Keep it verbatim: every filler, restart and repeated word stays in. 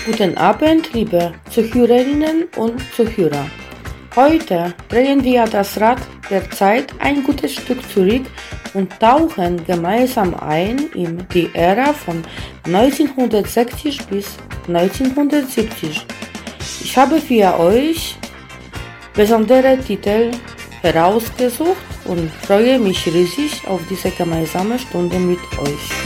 Guten Abend, liebe Zuhörerinnen und Zuhörer. Heute drehen wir das Rad der Zeit ein gutes Stück zurück und tauchen gemeinsam ein in die Ära von neunzehnhundertsechzig bis neunzehnhundertsiebzig. Ich habe für euch besondere Titel herausgesucht und freue mich riesig auf diese gemeinsame Stunde mit euch.